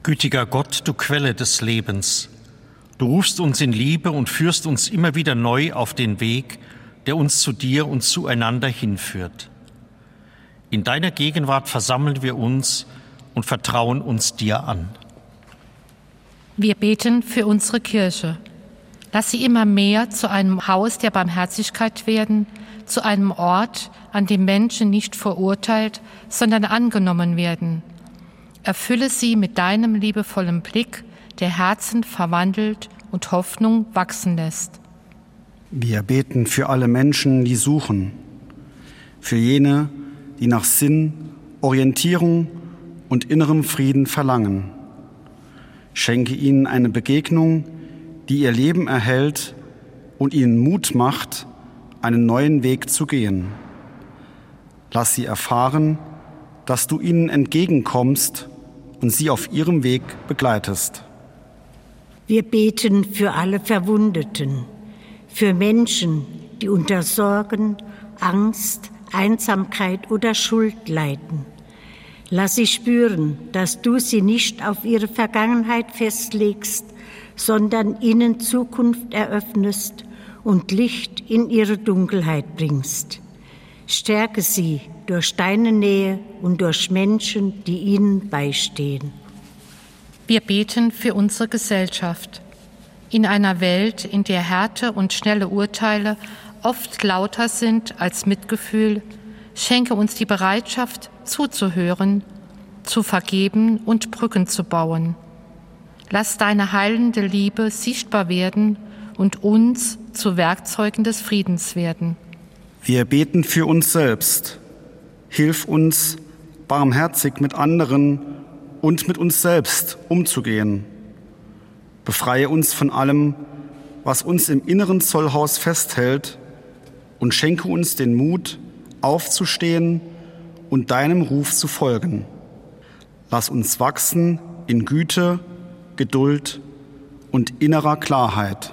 Gütiger Gott, du Quelle des Lebens, du rufst uns in Liebe und führst uns immer wieder neu auf den Weg, der uns zu dir und zueinander hinführt. In deiner Gegenwart versammeln wir uns und vertrauen uns dir an. Wir beten für unsere Kirche. Lass sie immer mehr zu einem Haus der Barmherzigkeit werden, zu einem Ort, an dem Menschen nicht verurteilt, sondern angenommen werden. Erfülle sie mit deinem liebevollen Blick, der Herzen verwandelt und Hoffnung wachsen lässt. Wir beten für alle Menschen, die suchen, für jene, die nach Sinn, Orientierung und innerem Frieden verlangen. Schenke ihnen eine Begegnung, die ihr Leben erhält und ihnen Mut macht, einen neuen Weg zu gehen. Lass sie erfahren, dass du ihnen entgegenkommst und sie auf ihrem Weg begleitest. Wir beten für alle Verwundeten, für Menschen, die unter Sorgen, Angst, Einsamkeit oder Schuld leiden. Lass sie spüren, dass du sie nicht auf ihre Vergangenheit festlegst, sondern ihnen Zukunft eröffnest und Licht in ihre Dunkelheit bringst. Stärke sie durch deine Nähe und durch Menschen, die ihnen beistehen. Wir beten für unsere Gesellschaft. In einer Welt, in der Härte und schnelle Urteile oft lauter sind als Mitgefühl, schenke uns die Bereitschaft, zuzuhören, zu vergeben und Brücken zu bauen. Lass deine heilende Liebe sichtbar werden und uns zu Werkzeugen des Friedens werden. Wir beten für uns selbst. Hilf uns, barmherzig mit anderen und mit uns selbst umzugehen. Befreie uns von allem, was uns im inneren Zollhaus festhält, und schenke uns den Mut, aufzustehen und deinem Ruf zu folgen. Lass uns wachsen in Güte, Geduld und innerer Klarheit.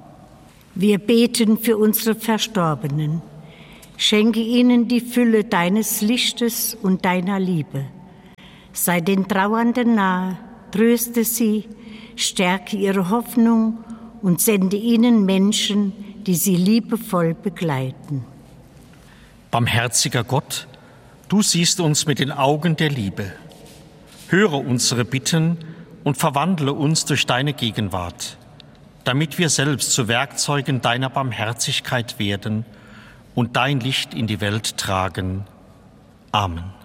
Wir beten für unsere Verstorbenen. Schenke ihnen die Fülle deines Lichtes und deiner Liebe. Sei den Trauernden nahe, tröste sie, stärke ihre Hoffnung und sende ihnen Menschen, die sie liebevoll begleiten. Barmherziger Gott, du siehst uns mit den Augen der Liebe. Höre unsere Bitten und verwandle uns durch deine Gegenwart, damit wir selbst zu Werkzeugen deiner Barmherzigkeit werden und dein Licht in die Welt tragen. Amen.